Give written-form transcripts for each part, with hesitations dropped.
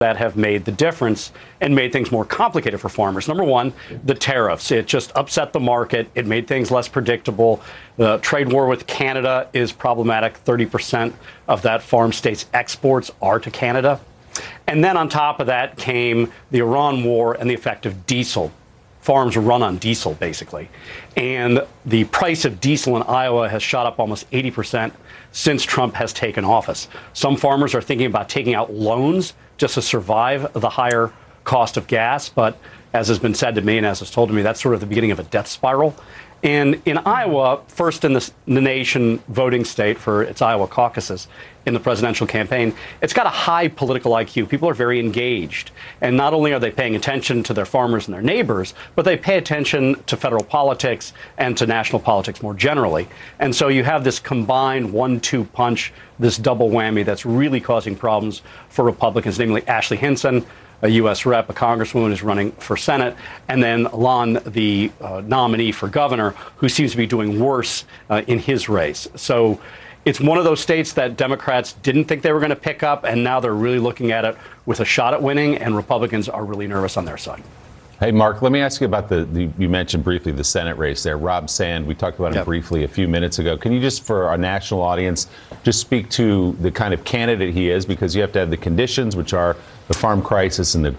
that have made the difference and made things more complicated for farmers. Number one, the tariffs. It just upset the market. It made things less predictable. The trade war with Canada is problematic. 30% of that farm state's exports are to Canada. And then on top of that came the Iran war and the effect of diesel. Farms run on diesel, basically. And the price of diesel in Iowa has shot up almost 80% since Trump has taken office. Some farmers are thinking about taking out loans just to survive the higher cost of gas. But as has been said to me and as is told to me, that's sort of the beginning of a death spiral. And in Iowa, first in the nation voting state for its Iowa caucuses in the presidential campaign, it's got a high political IQ. People are very engaged. And not only are they paying attention to their farmers and their neighbors, but they pay attention to federal politics and to national politics more generally. And so you have this combined 1-2 punch, this double whammy that's really causing problems for Republicans, namely Ashley Hinson, a U.S. rep, a congresswoman who's running for Senate, and then Lon, the nominee for governor, who seems to be doing worse in his race. So it's one of those states that Democrats didn't think they were going to pick up, and now they're really looking at it with a shot at winning, and Republicans are really nervous on their side. Hey, Mark, let me ask you about you mentioned briefly the Senate race there. Rob Sand, we talked about him briefly a few minutes ago. Can you just, for our national audience, just speak to the kind of candidate he is? Because you have to have the conditions, which are the farm crisis and the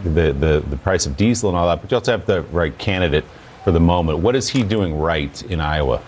price of diesel and all that, but you also have the right candidate for the moment. What is he doing right in Iowa?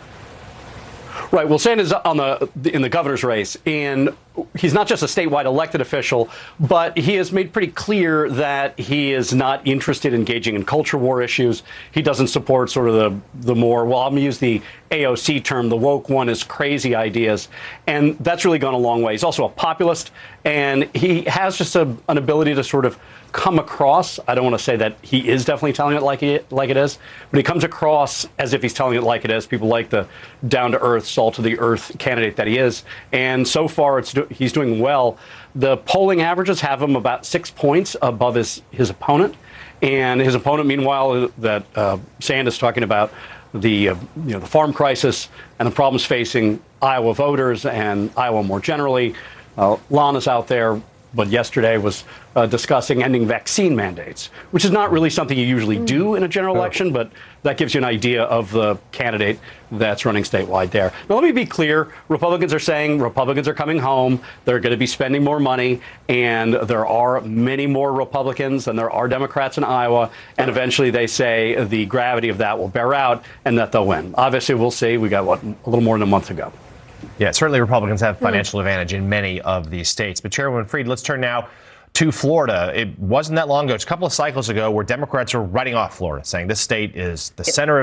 Right. Well, Sand is in the governor's race, and he's not just a statewide elected official, but he has made pretty clear that he is not interested in engaging in culture war issues. He doesn't support sort of the more, well, I'm going to use the AOC term, the woke one is crazy ideas. And that's really gone a long way. He's also a populist, and he has just an ability to sort of come across. I don't want to say that he is definitely telling it like it is, but he comes across as if he's telling it like it is. People like the down-to-earth, salt-of-the-earth candidate that he is. And so far, he's doing well. The polling averages have him about 6 points above his opponent. And his opponent, meanwhile, that Sand is talking about the farm crisis and the problems facing Iowa voters and Iowa more generally. Lon is out there, but yesterday was discussing ending vaccine mandates, which is not really something you usually do in a general election, but that gives you an idea of the candidate that's running statewide there. Now, let me be clear. Republicans are saying Republicans are coming home. They're going to be spending more money, and there are many more Republicans than there are Democrats in Iowa, and eventually they say the gravity of that will bear out and that they'll win. Obviously, we'll see. We got, a little more than a month to go. Yeah, certainly Republicans have financial advantage in many of these states. But Chairwoman Freed, let's turn now to Florida. It wasn't that long ago, just a couple of cycles ago, where Democrats are writing off Florida, saying this state is the center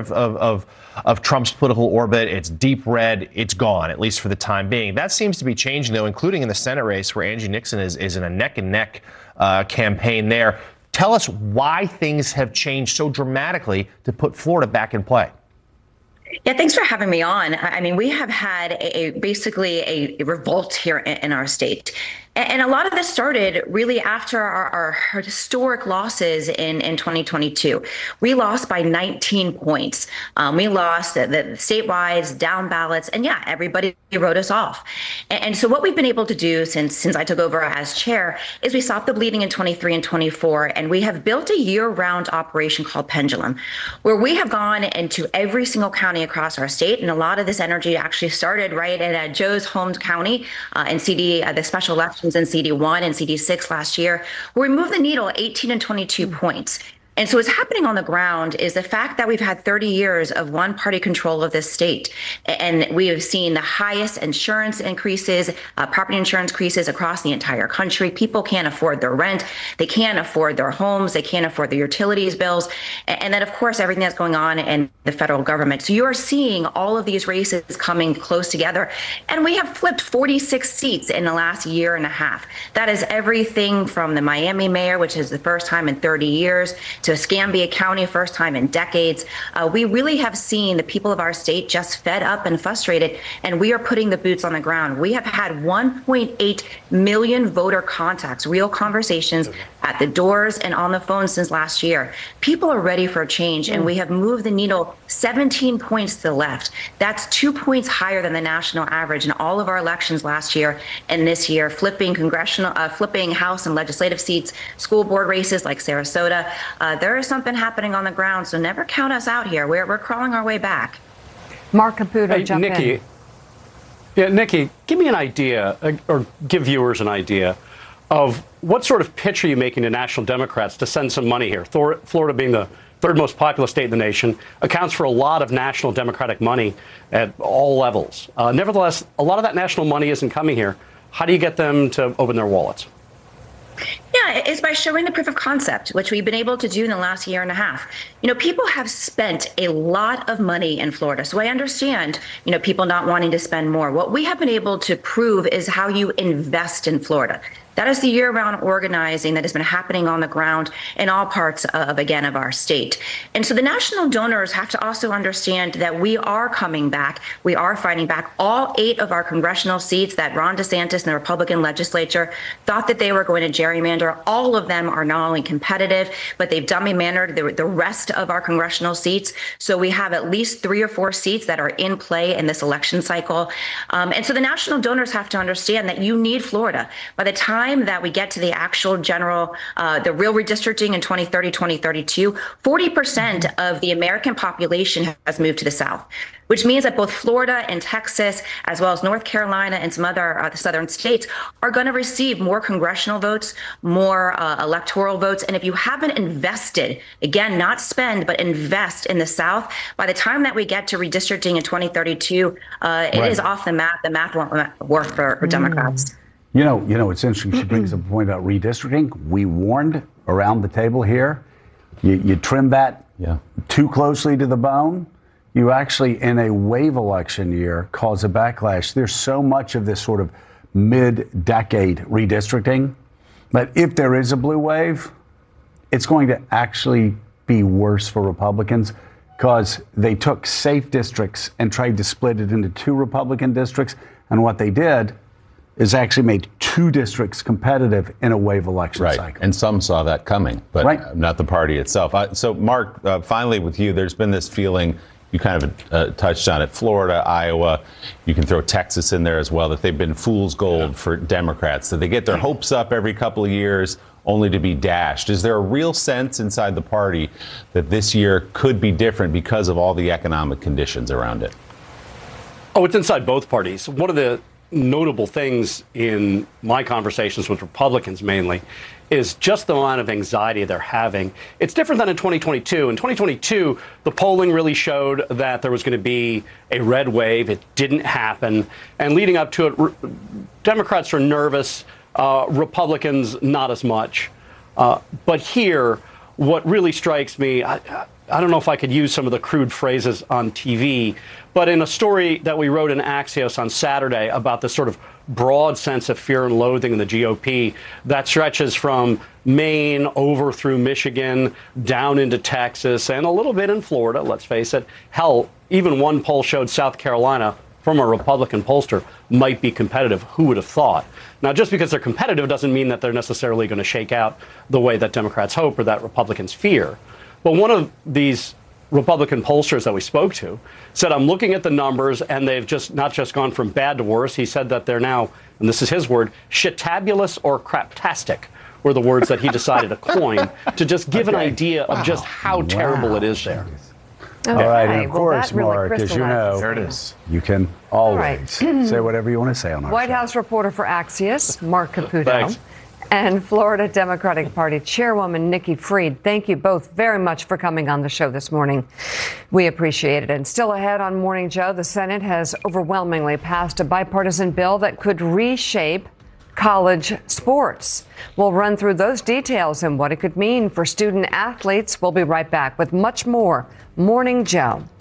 of Trump's political orbit. It's deep red. It's gone, at least for the time being. That seems to be changing, though, including in the Senate race, where Angie Nixon is in a neck-and-neck campaign there. Tell us why things have changed so dramatically to put Florida back in play. Yeah, thanks for having me on. I mean, we have had basically a revolt here in our state. And a lot of this started really after our historic losses in 2022. We lost by 19 points. We lost the statewide, down ballots, and yeah, everybody wrote us off. And so what we've been able to do since I took over as chair is we stopped the bleeding in 23 and 24, and we have built a year-round operation called Pendulum, where we have gone into every single county across our state. And a lot of this energy actually started right at Joe's home county in the special elections in CD1 and CD6 last year, where we moved the needle 18 and 22 points. And so what's happening on the ground is the fact that we've had 30 years of one-party control of this state. And we have seen the highest insurance increases, property insurance increases across the entire country. People can't afford their rent. They can't afford their homes. They can't afford their utilities bills. And then, of course, everything that's going on in the federal government. So you are seeing all of these races coming close together. And we have flipped 46 seats in the last year and a half. That is everything from the Miami mayor, which is the first time in 30 years, to Escambia County, first time in decades. We really have seen the people of our state just fed up and frustrated, and we are putting the boots on the ground. We have had 1.8 million voter contacts, real conversations at the doors and on the phone since last year. People are ready for a change, and we have moved the needle 17 points to the left. That's 2 points higher than the national average in all of our elections last year and this year, flipping House and legislative seats, school board races like Sarasota. There is something happening on the ground, so never count us out here. We're crawling our way back. Mark Caputo, jump Nikki, in. Yeah, Nikki, give me an idea, or give viewers an idea of what sort of pitch are you making to national Democrats to send some money here? Florida being the third most populous state in the nation, accounts for a lot of national Democratic money at all levels. Nevertheless, a lot of that national money isn't coming here. How do you get them to open their wallets? Yeah, it's by showing the proof of concept, which we've been able to do in the last year and a half. People have spent a lot of money in Florida, so I understand, people not wanting to spend more. What we have been able to prove is how you invest in Florida. That is the year-round organizing that has been happening on the ground in all parts of our state. And so the national donors have to also understand that we are coming back. We are fighting back. All 8 of our congressional seats that Ron DeSantis and the Republican legislature thought that they were going to gerrymander, all of them are not only competitive, but they've dummy-mannered the rest of our congressional seats. So we have at least 3 or 4 seats that are in play in this election cycle. And so the national donors have to understand that you need Florida. By the time that we get to the actual general, the real redistricting in 2030, 2032, 40% of the American population has moved to the South, which means that both Florida and Texas, as well as North Carolina and some other southern states, are going to receive more congressional votes, more electoral votes. And if you haven't invested, again, not spend, but invest in the South, by the time that we get to redistricting in 2032, it is off the map. The math won't work for Democrats. It's interesting. She brings up a point about redistricting. We warned around the table here. You trim that too closely to the bone, you actually, in a wave election year, cause a backlash. There's so much of this sort of mid-decade redistricting that if there is a blue wave, it's going to actually be worse for Republicans because they took safe districts and tried to split it into 2 Republican districts. And what they did is actually made 2 districts competitive in a wave election cycle. And some saw that coming, but not the party itself. So, Mark, finally with you, there's been this feeling, you kind of touched on it, Florida, Iowa, you can throw Texas in there as well, that they've been fool's gold for Democrats, that they get their hopes up every couple of years only to be dashed. Is there a real sense inside the party that this year could be different because of all the economic conditions around it? Oh, it's inside both parties. One of the notable things in my conversations with Republicans mainly is just the amount of anxiety they're having. It's different than in 2022. In 2022, the polling really showed that there was going to be a red wave. It didn't happen. And leading up to it, Democrats are nervous, Republicans not as much. But here, what really strikes me, I don't know if I could use some of the crude phrases on TV, but in a story that we wrote in Axios on Saturday about this sort of broad sense of fear and loathing in the GOP that stretches from Maine over through Michigan, down into Texas, and a little bit in Florida, let's face it. Hell, even one poll showed South Carolina from a Republican pollster might be competitive. Who would have thought? Now, just because they're competitive doesn't mean that they're necessarily going to shake out the way that Democrats hope or that Republicans fear. But one of these Republican pollsters that we spoke to said, I'm looking at the numbers and they've just not just gone from bad to worse. He said that they're now, and this is his word, shitabulous or craptastic were the words that he decided to coin to just give an idea of just how terrible it is there. All right, and of course, really Mark, as you know, there it is. You can always say whatever you want to say on our White show. House reporter for Axios, Mark Caputo. Thanks. And Florida Democratic Party Chairwoman Nikki Fried. Thank you both very much for coming on the show this morning. We appreciate it. And still ahead on Morning Joe, the Senate has overwhelmingly passed a bipartisan bill that could reshape college sports. We'll run through those details and what it could mean for student athletes. We'll be right back with much more Morning Joe.